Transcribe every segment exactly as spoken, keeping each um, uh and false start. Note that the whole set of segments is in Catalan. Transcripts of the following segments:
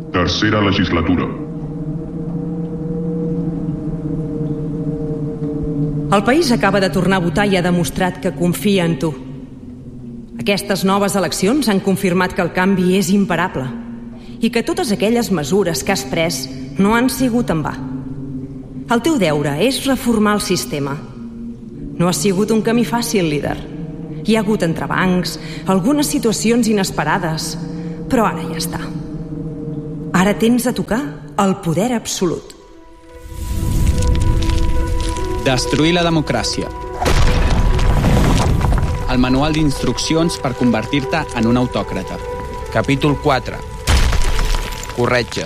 Tercera legislatura. El país acaba de tornar a votar i ha demostrat que confia en tu. Aquestes noves eleccions han confirmat que el canvi és imparable i que totes aquelles mesures que has pres no han sigut en va. El teu deure és reformar el sistema. No ha sigut un camí fàcil, líder. Hi ha hagut entrebancs, algunes situacions inesperades, però ara ja està. Ara tens a tocar el poder absolut. Destruir la democràcia. El manual d'instruccions per convertir-te en un autòcrata. Capítol quatre. Corretja.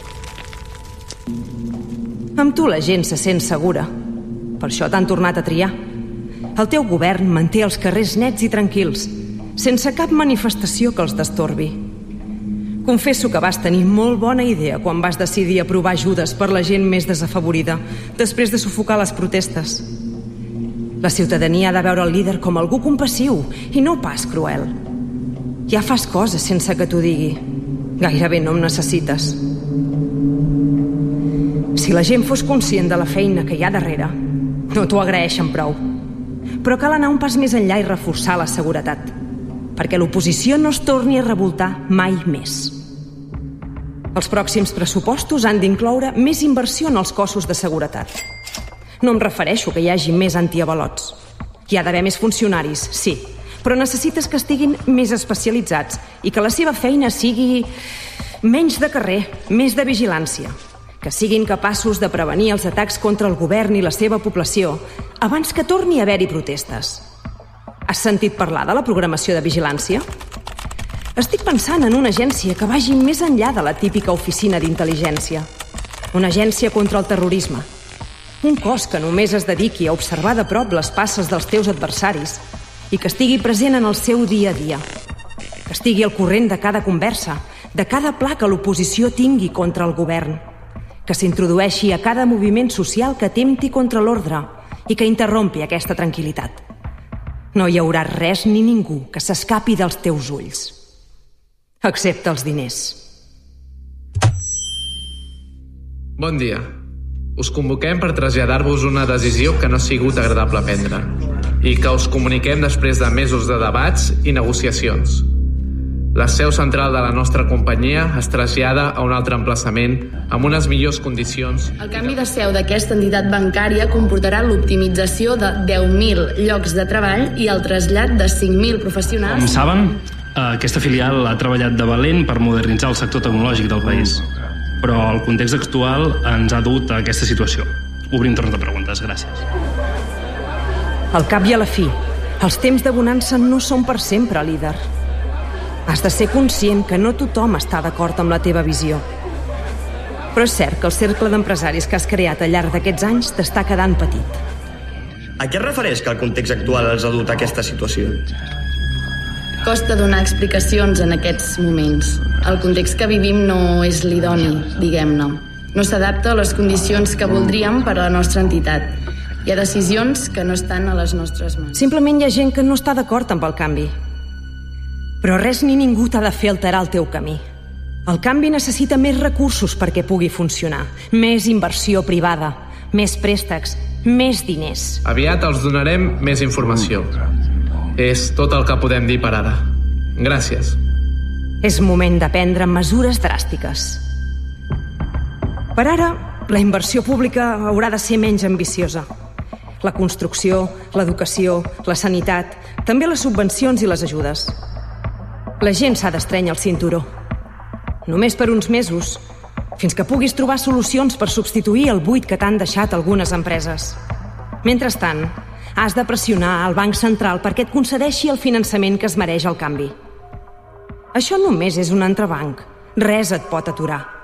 Amb tu la gent se sent segura. Per això t'han tornat a triar. El teu govern manté els carrers nets i tranquils, sense cap manifestació que els destorbi. Confesso que vas tenir molt bona idea quan vas decidir aprovar ajudes per la gent més desafavorida, després de sufocar les protestes. La ciutadania ha de veure el líder com algú compassiu i no pas cruel. Ja fas coses sense que t'ho digui. Gairebé no em necessites. Si la gent fos conscient de la feina que hi ha darrere, no t'ho agraeixen prou. Però cal anar un pas més enllà i reforçar la seguretat, perquè l'oposició no es torni a revoltar mai més. Els pròxims pressupostos han d'incloure més inversió en els cossos de seguretat. No em refereixo que hi hagi més antiavalots. Hi ha d'haver més funcionaris, sí, però necessites que estiguin més especialitzats i que la seva feina sigui menys de carrer, més de vigilància, que siguin capaços de prevenir els atacs contra el govern i la seva població abans que torni a haver-hi protestes. Has sentit parlar de la programació de vigilància? Estic pensant en una agència que vagi més enllà de la típica oficina d'intel·ligència. Una agència contra el terrorisme. Un cos que només es dediqui a observar de prop les passes dels teus adversaris i que estigui present en el seu dia a dia. Que estigui al corrent de cada conversa, de cada pla que l'oposició tingui contra el govern. Que s'introdueixi a cada moviment social que atempti contra l'ordre i que interrompi aquesta tranquil·litat. No hi haurà res ni ningú que s'escapi dels teus ulls. Excepte els diners. Bon dia. Us convoquem per traslladar-vos una decisió que no ha sigut agradable prendre i que us comuniquem després de mesos de debats i negociacions. La seu central de la nostra companyia es trasllada a un altre emplaçament amb unes millors condicions. El canvi de seu d'aquesta entitat bancària comportarà l'optimització de deu mil llocs de treball i el trasllat de cinc mil professionals. Com saben, aquesta filial ha treballat de valent per modernitzar el sector tecnològic del país, però el context actual ens ha dut a aquesta situació. Obrim torn de preguntes, gràcies. Al cap i a la fi, els temps de bonança no són per sempre, líder. Has de ser conscient que no tothom està d'acord amb la teva visió. Però és cert que el cercle d'empresaris que has creat al llarg d'aquests anys t'està quedant petit. A què es refereix que el context actual els ha dut a aquesta situació? Costa donar explicacions en aquests moments. El context que vivim no és l'idoni, diguem-ne. No s'adapta a les condicions que voldríem per a la nostra entitat. Hi ha decisions que no estan a les nostres mans. Simplement hi ha gent que no està d'acord amb el canvi. Però res ni ningú t'ha de fer alterar el teu camí. El canvi necessita més recursos perquè pugui funcionar. Més inversió privada, més préstecs, més diners. Aviat els donarem més informació. És tot el que podem dir per ara. Gràcies. És moment de prendre mesures dràstiques. Per ara, la inversió pública haurà de ser menys ambiciosa. La construcció, l'educació, la sanitat, també les subvencions i les ajudes. La gent s'ha d'estrènyer el cinturó. Només per uns mesos, fins que puguis trobar solucions per substituir el buit que t'han deixat algunes empreses. Mentrestant, has de pressionar el Banc Central perquè et concedeixi el finançament que es mereix el canvi. Això només és un entrebanc. Res et pot aturar.